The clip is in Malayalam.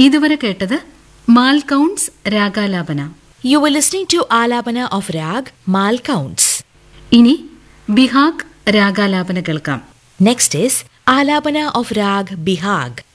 ഇതുവരെ കേട്ടത് മാൽക്കൗണ്ട്സ് രാഗാലാപന. You were listening to Alapana of Rag Malcounts. ഇനി ബിഹാഗ് രാഗാലാപന കേൾക്കാം. Next is Alapana of Rag Bihag.